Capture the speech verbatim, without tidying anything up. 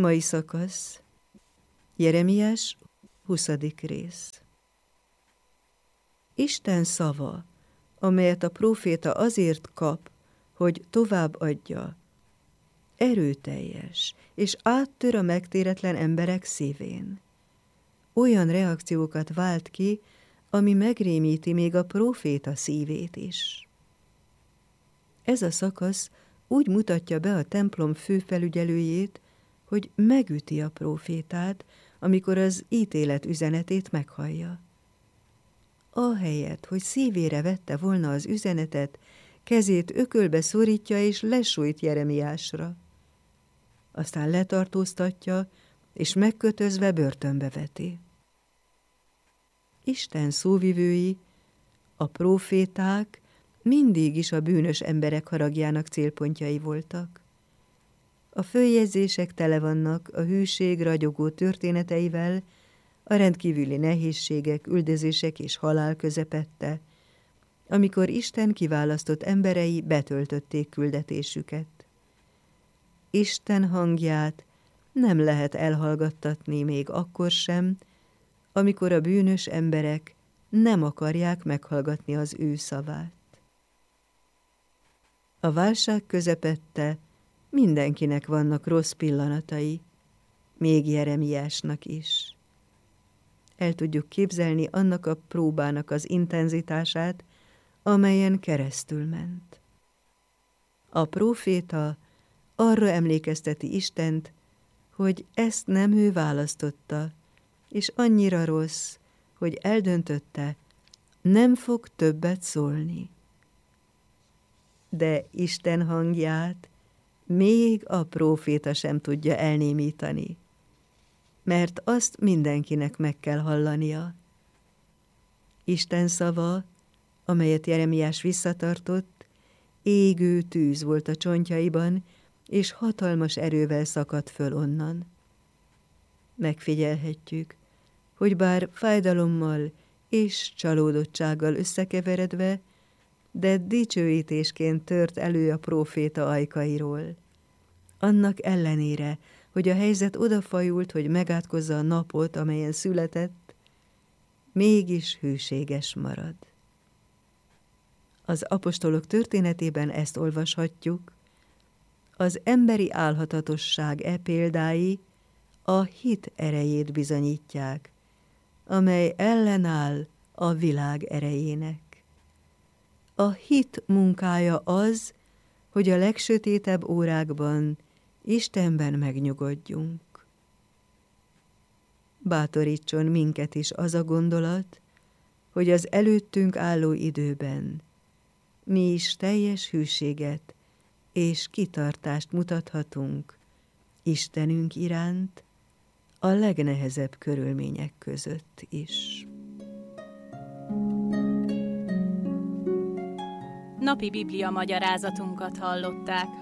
Mai szakasz, Jeremiás huszadik rész. Isten szava, amelyet a próféta azért kap, hogy tovább adja, erőteljes, és áttör a megtéretlen emberek szívén. Olyan reakciókat vált ki, ami megrémíti még a próféta szívét is. Ez a szakasz úgy mutatja be a templom főfelügyelőjét, hogy megüti a prófétát, amikor az ítélet üzenetét meghallja. Ahelyett, hogy szívére vette volna az üzenetet, kezét ökölbe szorítja és lesújt Jeremiásra. Aztán letartóztatja, és megkötözve börtönbe veti. Isten szóvivői, a próféták mindig is a bűnös emberek haragjának célpontjai voltak. A följegyzések tele vannak a hűség ragyogó történeteivel, a rendkívüli nehézségek, üldözések és halál közepette, amikor Isten kiválasztott emberei betöltötték küldetésüket. Isten hangját nem lehet elhallgattatni még akkor sem, amikor a bűnös emberek nem akarják meghallgatni az ő szavát. A válság közepette mindenkinek vannak rossz pillanatai, még Jeremiásnak is. El tudjuk képzelni annak a próbának az intenzitását, amelyen keresztül ment. A próféta arra emlékezteti Istent, hogy ezt nem ő választotta, és annyira rossz, hogy eldöntötte, nem fog többet szólni. De Isten hangját még a próféta sem tudja elnémítani, mert azt mindenkinek meg kell hallania. Isten szava, amelyet Jeremiás visszatartott, égő tűz volt a csontjaiban, és hatalmas erővel szakadt föl onnan. Megfigyelhetjük, hogy bár fájdalommal és csalódottsággal összekeveredve, de dicsőítésként tört elő a próféta ajkairól. Annak ellenére, hogy a helyzet odafajult, hogy megátkozza a napot, amelyen született, mégis hűséges marad. Az apostolok történetében ezt olvashatjuk, az emberi álhatatosság e példái a hit erejét bizonyítják, amely ellenáll a világ erejének. A hit munkája az, hogy a legsötétebb órákban Istenben megnyugodjunk. Bátorítson minket is az a gondolat, hogy az előttünk álló időben mi is teljes hűséget és kitartást mutathatunk Istenünk iránt a legnehezebb körülmények között is. Napi Biblia magyarázatunkat hallották.